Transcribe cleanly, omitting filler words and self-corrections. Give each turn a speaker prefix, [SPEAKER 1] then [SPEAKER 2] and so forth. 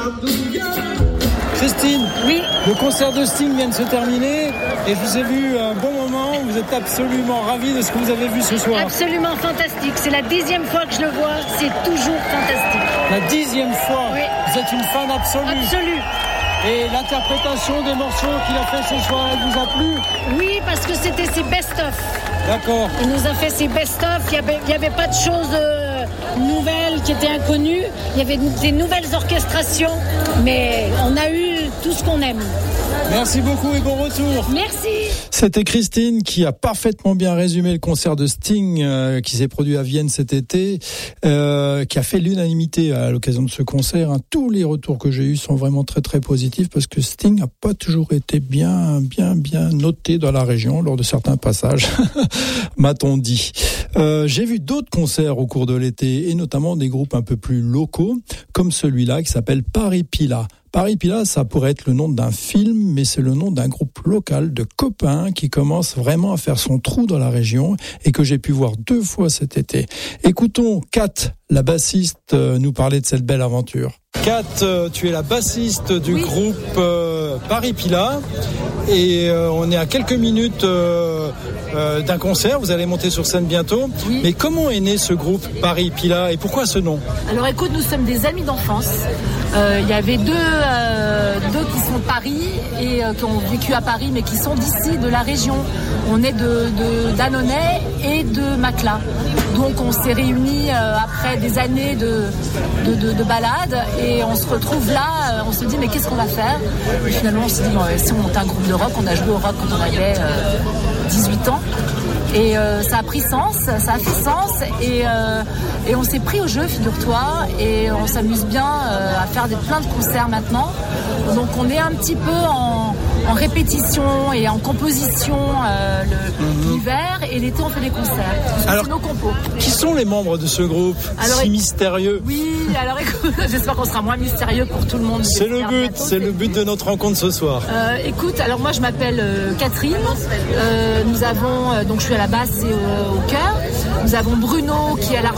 [SPEAKER 1] Christine,
[SPEAKER 2] oui.
[SPEAKER 1] Le concert de Sting vient de se terminer et je vous ai vu un bon moment. Vous êtes absolument ravis de ce que vous avez vu ce soir.
[SPEAKER 2] Absolument fantastique. C'est la 10e fois que je le vois. C'est toujours fantastique.
[SPEAKER 1] La 10e fois.
[SPEAKER 2] Oui.
[SPEAKER 1] Vous êtes une fan absolue.
[SPEAKER 2] Absolue.
[SPEAKER 1] Et l'interprétation des morceaux qu'il a fait ce soir, elle vous a plu?
[SPEAKER 2] Oui, parce que c'était ses best-of.
[SPEAKER 1] D'accord.
[SPEAKER 2] Il nous a fait ses best-of. Il y avait pas de choses nouvelles qui étaient inconnues. Il y avait des nouvelles orchestrations. Mais on a eu tout ce qu'on aime.
[SPEAKER 1] Merci beaucoup et bon retour.
[SPEAKER 2] Merci.
[SPEAKER 3] C'était Christine qui a parfaitement bien résumé le concert de Sting qui s'est produit à Vienne cet été, qui a fait l'unanimité à l'occasion de ce concert. Tous les retours que j'ai eus sont vraiment très très positifs parce que Sting n'a pas toujours été bien noté dans la région lors de certains passages, m'a-t-on dit. J'ai vu d'autres concerts au cours de l'été et notamment des groupes un peu plus locaux comme celui-là qui s'appelle Paris Pila. Paris Pila, ça pourrait être le nom d'un film, mais c'est le nom d'un groupe local de copains qui commence vraiment à faire son trou dans la région et que j'ai pu voir 2 fois cet été. Écoutons Kat, la bassiste, nous parler de cette belle aventure. Kat, tu es la bassiste du groupe Paris Pila et on est à quelques minutes d'un concert. Vous allez monter sur scène bientôt.
[SPEAKER 4] Oui.
[SPEAKER 3] Mais comment est né ce groupe Paris Pila et pourquoi ce nom?
[SPEAKER 4] Alors écoute, nous sommes des amis d'enfance. Il y avait deux qui sont de Paris et qui ont vécu à Paris mais qui sont d'ici, de la région. On est d'Annonay et de Macla. Donc on s'est réunis après des années de balades et on se retrouve là, on se dit mais qu'est-ce qu'on va faire? Et finalement on s'est dit si on monte un groupe de rock, on a joué au rock quand on avait 18 ans. Et ça a pris sens, ça a fait sens et on s'est pris au jeu, figure-toi, et on s'amuse bien à faire plein de concerts maintenant. Donc on est un petit peu en répétition et en composition l'hiver et l'été on fait des concerts. Alors, c'est nos compos.
[SPEAKER 3] Qui sont les membres de ce groupe si mystérieux?
[SPEAKER 4] Oui, alors écoute, j'espère qu'on sera moins mystérieux pour tout le monde.
[SPEAKER 3] C'est le but de notre rencontre ce soir.
[SPEAKER 4] Écoute, alors moi je m'appelle Catherine. Nous avons, donc je suis à la basse et au chœur. Nous avons Bruno qui est à